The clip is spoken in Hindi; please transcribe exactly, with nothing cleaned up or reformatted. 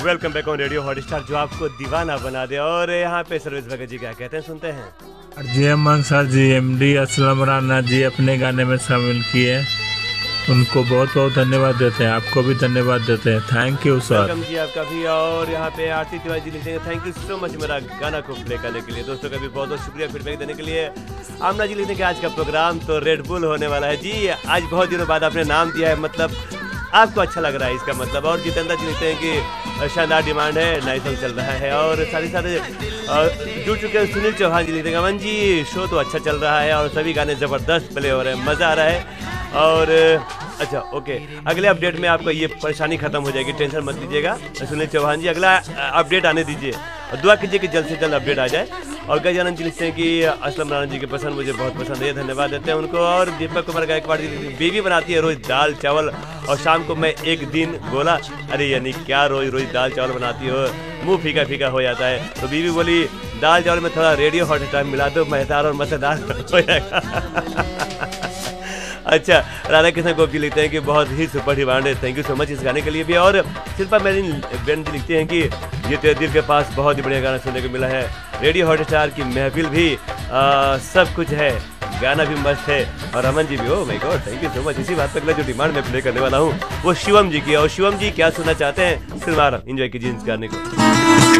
Welcome back on radio Hotstar, जो आपको दीवाना बना दे। और यहाँ पे सर्विस भगत जी क्या कहते हैं, सुनते हैं। जी एम अंसार जी, एम डी असलम राना जी अपने गाने में शामिल किए, उनको बहुत बहुत धन्यवाद देते हैं। आपको भी धन्यवाद देते हैं, थैंक यू सर। वेलकम जी आपका भी। और यहाँ पे आरती तिवारी जी लिखते हैं, थैंक यू सो मच मेरा गाना को प्ले करने के लिए। दोस्तों का भी बहुत बहुत शुक्रिया फीडबैक देने के लिए। आमना जी लिखते हैं कि आज का प्रोग्राम तो रेड बुल होने वाला है। जी आज बहुत दिनों बाद आपने नाम दिया है, मतलब आपको अच्छा लग रहा है इसका मतलब। और जितेंद्र जी लिखते हैं कि शानदार डिमांड है, नाइस सॉन्ग चल रहा है। और सारे सारे जुड़ चुके हैं। सुनील चौहान जी लिखते हैं, अमन जी शो तो अच्छा चल रहा है और सभी गाने ज़बरदस्त प्ले हो रहे हैं, मज़ा आ रहा है। और अच्छा ओके, अगले अपडेट में आपको ये परेशानी खत्म हो जाएगी, टेंशन मत लीजिएगा सुनील चौहान जी। अगला अपडेट आने दीजिए और दुआ कीजिए कि जल्द से जल्द अपडेट आ जाए। और गजानंद जी लिखते हैं कि असलम राना जी की पसंद मुझे बहुत पसंद है, धन्यवाद देते हैं उनको। और दीपक कुमार गायकवाड़ जी बीवी बनाती है रोज दाल चावल और शाम को मैं एक दिन बोला, अरे यानी क्या रोज रोज दाल चावल बनाती हो, मुंह फीका फीका हो जाता है। तो बीवी बोली दाल चावल में थोड़ा रेडियो हॉटस्टार मिला दो, मजेदार और मजेदार हो जाएगा। अच्छा, राधा कृष्ण गोप जी लिखते हैं कि बहुत ही सुपर डिमांड है, थैंक यू सो मच इस गाने के लिए भी। और शिल्पा मेरिन बेन जी लिखते हैं कि ये तेरे दिल के पास बहुत ही बढ़िया गाना सुनने को मिला है, रेडियो हॉटस्टार की महफिल भी आ, सब कुछ है, गाना भी मस्त है। और अमन जी भी, oh my God thank you so much. इसी बात पर अगला जो डिमांड मैं प्ले करने वाला हूँ वो शिवम जी की। और शिवम जी क्या सुनना चाहते हैं, फिल्म आ रहा, एंजॉय कीजिए इस गाने को।